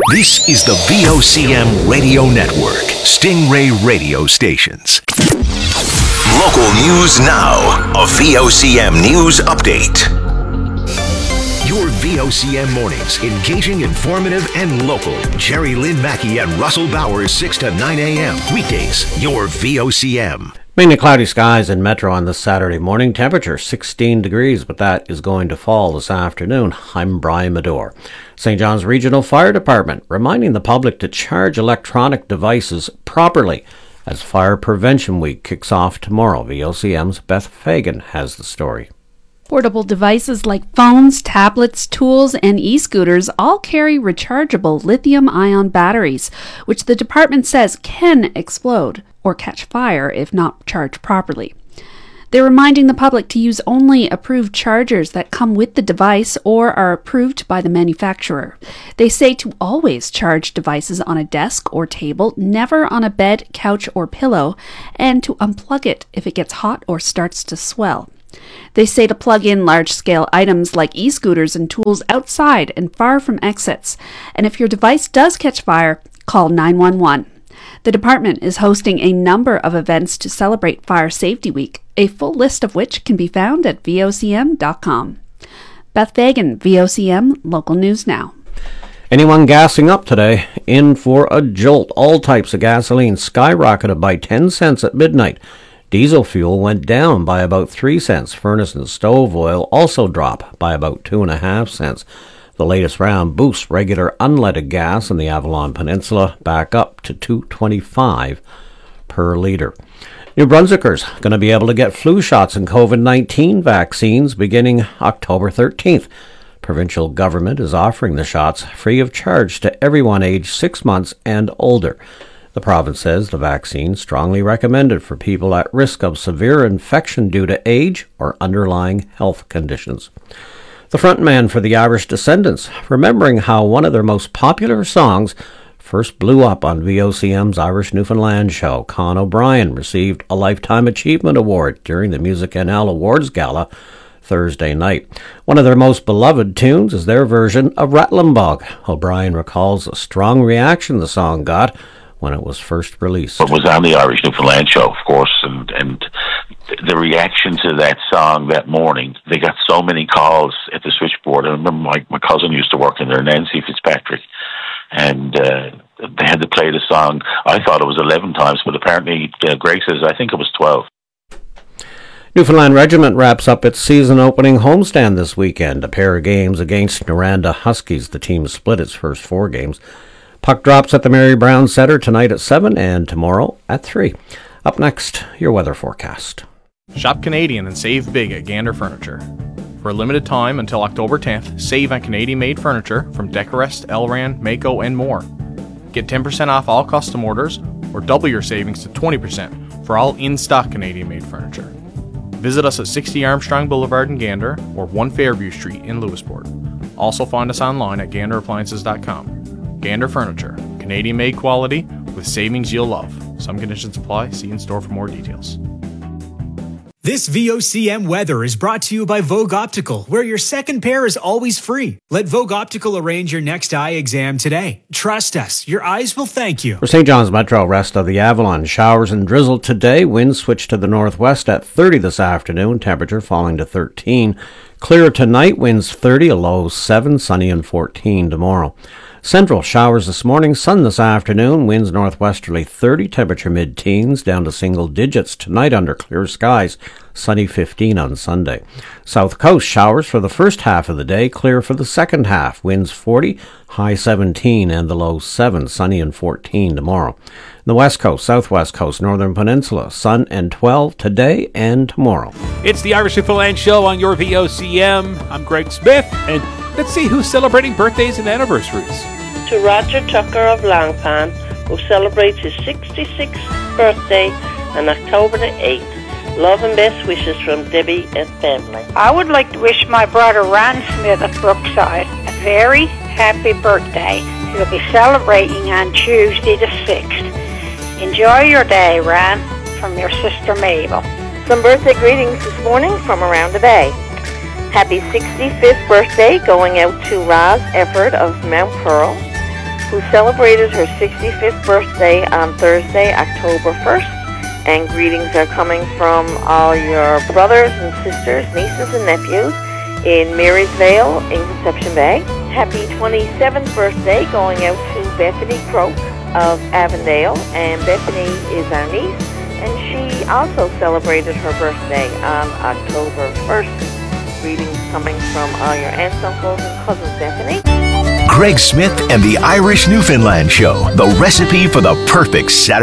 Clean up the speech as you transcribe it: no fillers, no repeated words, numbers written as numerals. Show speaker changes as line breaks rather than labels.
This is the VOCM Radio Network, Stingray Radio Stations. Local news now. A VOCM news update. Your VOCM mornings, engaging, informative, and local. Jerry Lynn Mackey and Russell Bowers, 6 to 9 a.m. Weekdays, your VOCM.
Mainly cloudy skies in Metro on this Saturday morning. Temperature 16 degrees, but that is going to fall this afternoon. I'm Brian Medore. St. John's Regional Fire Department reminding the public to charge electronic devices properly as Fire Prevention Week kicks off tomorrow. VOCM's Beth Fagan has the story.
Portable devices like phones, tablets, tools, and e-scooters all carry rechargeable lithium-ion batteries, which the department says can explode or catch fire if not charged properly. They're reminding the public to use only approved chargers that come with the device or are approved by the manufacturer. They say to always charge devices on a desk or table, never on a bed, couch, or pillow, and to unplug it if it gets hot or starts to swell. They say to plug in large-scale items like e-scooters and tools outside and far from exits. And if your device does catch fire, call 911. The department is hosting a number of events to celebrate Fire Safety Week, a full list of which can be found at vocm.com. Beth Fagan, VOCM, Local News Now.
Anyone gassing up today? In for a jolt. All types of gasoline skyrocketed by 10 cents at midnight. Diesel fuel went down by about 3 cents. Furnace and stove oil also dropped by about 2.5 cents. The latest round boosts regular unleaded gas in the Avalon Peninsula back up to $2.25 per litre. New Brunswickers going to be able to get flu shots and COVID-19 vaccines beginning October 13th. Provincial government is offering the shots free of charge to everyone aged 6 months and older. The province says the vaccine strongly recommended for people at risk of severe infection due to age or underlying health conditions. The frontman for the Irish Descendants, remembering how one of their most popular songs first blew up on VOCM's Irish Newfoundland show. Con O'Brien received a Lifetime Achievement Award during the Music NL Awards Gala Thursday night. One of their most beloved tunes is their version of Rattlin' Bog. O'Brien recalls a strong reaction the song got when it was first released.
It was on the Irish Newfoundland show, of course, and the reaction to that song that morning, they got so many calls at the switchboard. I remember my cousin used to work in there, Nancy Fitzpatrick, and they had to play the song. I thought it was 11 times, but apparently Greg says I think it was 12.
Newfoundland Regiment wraps up its season-opening homestand this weekend. A pair of games against Noranda Huskies. The team split its first 4 games. Puck drops at the Mary Brown Centre tonight at 7 and tomorrow at 3. Up next, your weather forecast.
Shop Canadian and save big at Gander Furniture. For a limited time until October 10th, save on Canadian-made furniture from Decorest, Elran, Mako, and more. Get 10% off all custom orders or double your savings to 20% for all in-stock Canadian-made furniture. Visit us at 60 Armstrong Boulevard in Gander or 1 Fairview Street in Lewisport. Also find us online at ganderappliances.com. Gander Furniture, Canadian-made quality with savings you'll love. Some conditions apply. See in store for more details.
This VOCM weather is brought to you by Vogue Optical, where your second pair is always free. Let Vogue Optical arrange your next eye exam today. Trust us, your eyes will thank you.
For St. John's Metro, rest of the Avalon, showers and drizzle today. Winds switch to the northwest at 30 this afternoon. Temperature falling to 13. Clear tonight, winds 30, a low 7, sunny and 14 tomorrow. Central, showers this morning, sun this afternoon, winds northwesterly 30, temperature mid-teens, down to single digits tonight under clear skies, sunny 15 on Sunday. South Coast, showers for the first half of the day, clear for the second half, winds 40, high 17 and the low 7, sunny and 14 tomorrow. The West Coast, Southwest Coast, Northern Peninsula, sun and 12 today and tomorrow.
It's the Irish Newfoundland Show on your VOCM. I'm Greg Smith, and let's see who's celebrating birthdays and anniversaries.
To Roger Tucker of Longpan, who celebrates his 66th birthday on October the 8th. Love and best wishes from Debbie and family.
I would like to wish my brother Ron Smith of Brookside a very happy birthday. He'll be celebrating on Tuesday the 6th. Enjoy your day, Ron, from your sister Mabel.
Some birthday greetings this morning from around the bay. Happy 65th birthday going out to Roz Efford of Mount Pearl, who celebrated her 65th birthday on Thursday, October 1st. And greetings are coming from all your brothers and sisters, nieces and nephews in Marysvale in Conception Bay. Happy 27th birthday going out to Bethany Croak of Avondale. And Bethany is our niece, and she also celebrated her birthday on October 1st. Greetings coming from all your aunts, uncles, and cousins, Bethany.
Greg Smith and the Irish Newfoundland Show, the recipe for the perfect Saturday